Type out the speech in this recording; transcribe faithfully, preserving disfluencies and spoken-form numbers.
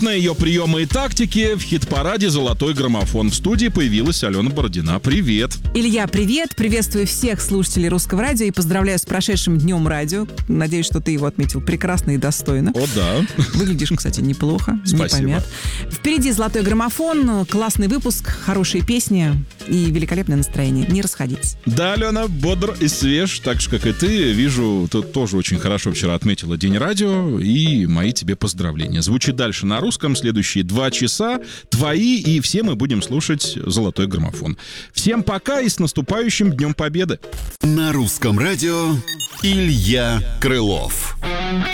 на ее приемы и тактики в хит-параде «Золотой граммофон». В студии появилась Алена Бородина. Привет! Илья, привет! Приветствую всех слушателей Русского радио и поздравляю с прошедшим днем радио. Надеюсь, что ты его отметил прекрасно и достойно. О, да. Выглядишь, кстати, неплохо. Спасибо. Не помят. Впереди «Золотой граммофон», классный выпуск, хорошие песни и великолепное настроение. Не расходитесь. Да, Алена, бодр и свеж, так же, как и ты. Вижу, ты тоже очень хорошо вчера отметила День радио, и мои тебе поздравления. Звучит дальше на русском. Следующие два часа твои, и все мы будем слушать «Золотой граммофон». Всем пока и с наступающим Днем Победы. На Русском радио Илья Крылов.